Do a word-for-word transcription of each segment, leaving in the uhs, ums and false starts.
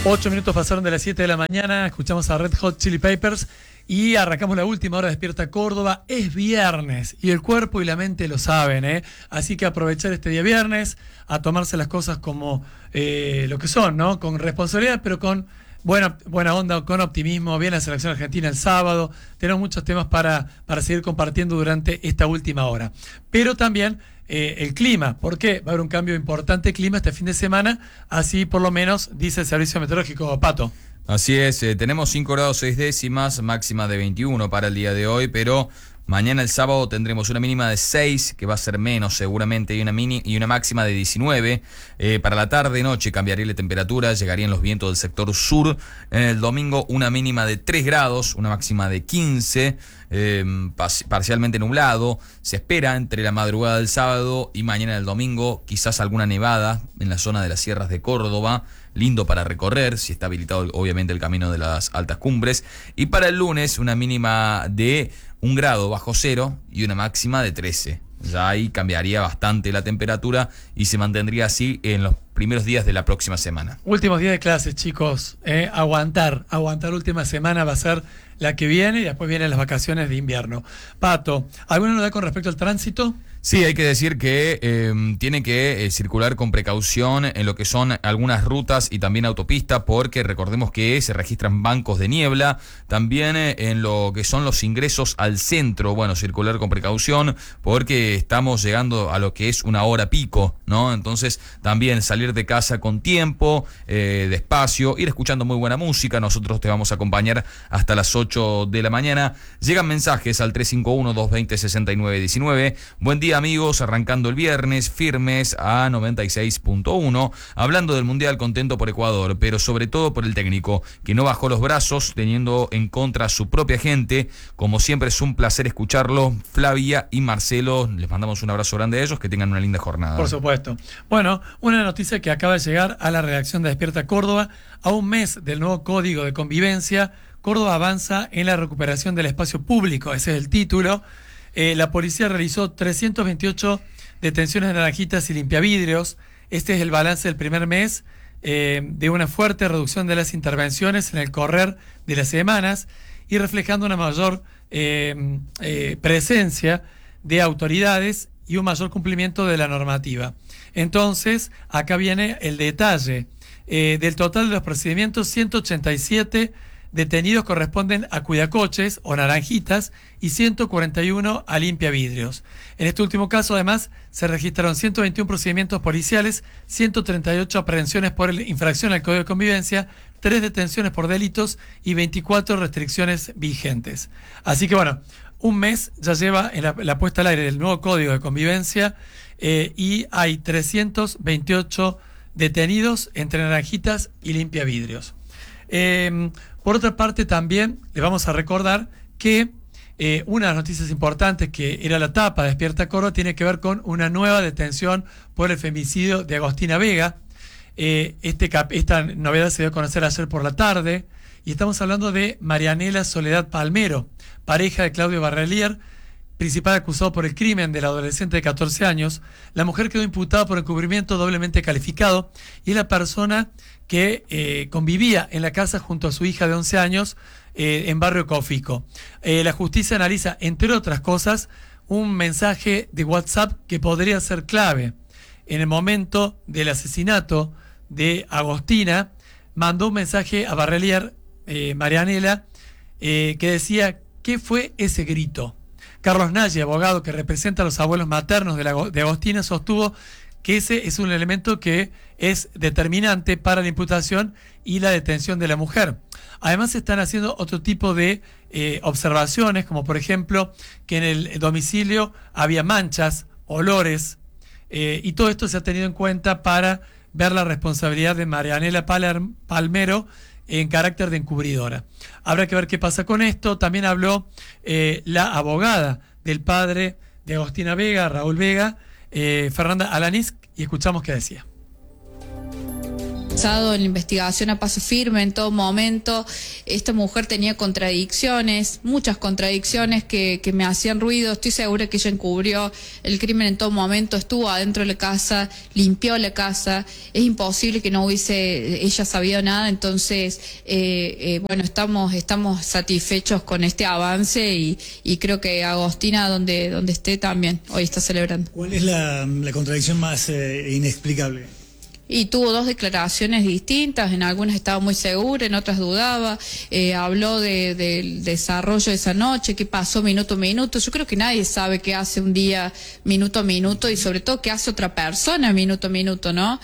Ocho minutos pasaron de las siete de la mañana, escuchamos a Red Hot Chili Peppers y arrancamos la última hora de Despierta Córdoba. Es viernes y el cuerpo y la mente lo saben, ¿eh? Así que aprovechar este día viernes, a tomarse las cosas como eh, lo que son, ¿no? Con responsabilidad, pero con buena, buena onda, con optimismo. Viene la selección argentina el sábado. Tenemos muchos temas para, para seguir compartiendo durante esta última hora. Pero también Eh, el clima, porque va a haber un cambio importante de clima este fin de semana, así por lo menos dice el Servicio Meteorológico. Pato. Así es, eh, tenemos cinco grados seis décimas, máxima de veintiuno para el día de hoy, pero mañana el sábado tendremos una mínima de seis, que va a ser menos seguramente, y una mini y una máxima de diecinueve. Eh, para la tarde y noche cambiaría la temperatura, llegarían los vientos del sector sur. En el domingo una mínima de tres grados, una máxima de quince, eh, parcialmente nublado. Se espera entre la madrugada del sábado y mañana del domingo quizás alguna nevada en la zona de las sierras de Córdoba. Lindo para recorrer, si está habilitado obviamente el camino de las altas cumbres. Y para el lunes una mínima de un grado bajo cero y una máxima de trece. Ya ahí cambiaría bastante la temperatura y se mantendría así en los primeros días de la próxima semana. Últimos días de clases, chicos. Eh, aguantar, aguantar última semana va a ser la que viene y después vienen las vacaciones de invierno. Pato, ¿alguna novedad con respecto al tránsito? Sí, hay que decir que eh, tiene que eh, circular con precaución en lo que son algunas rutas y también autopistas, porque recordemos que se registran bancos de niebla. También eh, en lo que son los ingresos al centro, bueno, circular con precaución porque estamos llegando a lo que es una hora pico, ¿no? Entonces también salir de casa con tiempo, eh, despacio, ir escuchando muy buena música. Nosotros te vamos a acompañar hasta las ocho de la mañana. Llegan mensajes al tres cinco uno, dos dos cero, seis nueve uno nueve. Buen día, amigos, arrancando el viernes, firmes a noventa y seis punto uno, hablando del Mundial, contento por Ecuador, pero sobre todo por el técnico, que no bajó los brazos, teniendo en contra a su propia gente. Como siempre es un placer escucharlo. Flavia y Marcelo, les mandamos un abrazo grande a ellos, que tengan una linda jornada. Por supuesto. Bueno, una noticia que acaba de llegar a la redacción de Despierta Córdoba. A un mes del nuevo Código de Convivencia, Córdoba avanza en la recuperación del espacio público, ese es el título. Eh, la policía realizó trescientas veintiocho detenciones de naranjitas y limpiavidrios. Este es el balance del primer mes, eh, de una fuerte reducción de las intervenciones en el correr de las semanas y reflejando una mayor eh, eh, presencia de autoridades y un mayor cumplimiento de la normativa. Entonces, acá viene el detalle. Eh, del total de los procedimientos, ciento ochenta y siete detenidos corresponden a cuidacoches o naranjitas y ciento cuarenta y uno a limpiavidrios. En este último caso, además, se registraron ciento veintiuno procedimientos policiales, ciento treinta y ocho aprehensiones por infracción al Código de Convivencia, tres detenciones por delitos y veinticuatro restricciones vigentes. Así que bueno, un mes ya lleva en la, la puesta al aire del nuevo Código de Convivencia eh, y hay trescientos veintiocho detenidos entre naranjitas y limpiavidrios. Eh, por otra parte, también le vamos a recordar que eh, una de las noticias importantes que era la tapa de Despierta Córdoba tiene que ver con una nueva detención por el femicidio de Agostina Vega. Eh, este cap esta novedad se dio a conocer ayer por la tarde y estamos hablando de Marianela Soledad Palmero, pareja de Claudio Barrelier, principal acusado por el crimen del adolescente de catorce años. La mujer quedó imputada por encubrimiento doblemente calificado y es la persona que eh, convivía en la casa junto a su hija de once años eh, en Barrio Cofico. Eh, la justicia analiza, entre otras cosas, un mensaje de WhatsApp que podría ser clave. En el momento del asesinato de Agostina, mandó un mensaje a Barrelier, eh, Marianela, eh, que decía: ¿qué fue ese grito? Carlos Nagy, abogado que representa a los abuelos maternos de, la, de Agostina, sostuvo que ese es un elemento que es determinante para la imputación y la detención de la mujer. Además, se están haciendo otro tipo de eh, observaciones, como por ejemplo que en el domicilio había manchas, olores, eh, y todo esto se ha tenido en cuenta para ver la responsabilidad de Marianela Palmero en carácter de encubridora. Habrá que ver qué pasa con esto. También habló eh, la abogada del padre de Agostina Vega, Raúl Vega, eh, Fernanda Alaniz, y escuchamos qué decía. avanzado en la investigación a paso firme en todo momento. Esta mujer tenía contradicciones, muchas contradicciones que, que me hacían ruido. Estoy segura que ella encubrió el crimen en todo momento, estuvo adentro de la casa, limpió la casa. Es imposible que no hubiese ella sabido nada. Entonces, eh, eh, bueno, estamos, estamos satisfechos con este avance y, y creo que Agostina, donde, donde esté, también hoy está celebrando. ¿Cuál es la, la contradicción más eh, inexplicable? Y tuvo dos declaraciones distintas, en algunas estaba muy segura, en otras dudaba, eh, habló de, del desarrollo de esa noche, qué pasó minuto a minuto. Yo creo que nadie sabe qué hace un día minuto a minuto y sobre todo qué hace otra persona minuto a minuto, ¿no?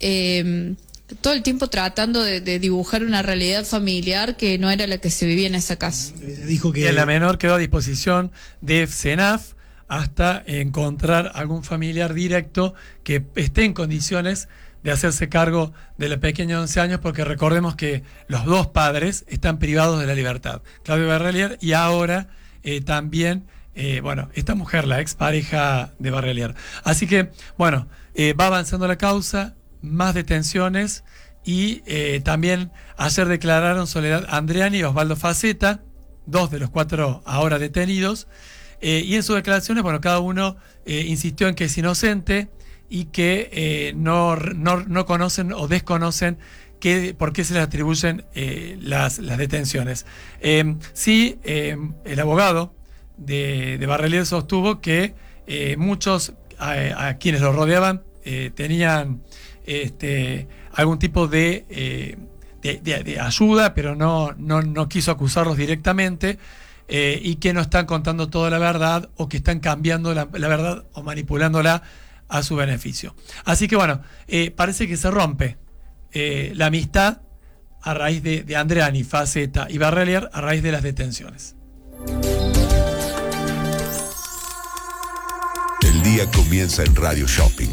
Eh, todo el tiempo tratando de, de dibujar una realidad familiar que no era la que se vivía en esa casa. Dijo que la menor quedó a disposición de SENAF hasta encontrar algún familiar directo que esté en condiciones de hacerse cargo de la pequeña de once años, porque recordemos que los dos padres están privados de la libertad, Claudio Barrelier y ahora eh, también, eh, bueno, esta mujer, la expareja de Barrelier. Así que, bueno, eh, va avanzando la causa, más detenciones y eh, también ayer declararon Soledad Andreani y Osvaldo Faceta, dos de los cuatro ahora detenidos, eh, y en sus declaraciones, bueno, cada uno eh, insistió en que es inocente y que eh, no, no, no conocen o desconocen que, por qué se les atribuyen eh, las, las detenciones. Eh, sí, eh, el abogado de, de Barrelier sostuvo que eh, muchos a, a quienes lo rodeaban eh, tenían este, algún tipo de, eh, de, de, de ayuda, pero no, no, no quiso acusarlos directamente, eh, y que no están contando toda la verdad o que están cambiando la, la verdad o manipulándola a su beneficio. Así que bueno, eh, parece que se rompe eh, la amistad a raíz de, de Andreani, Faceta y Barrelier a raíz de las detenciones. El día comienza en Radio Shopping.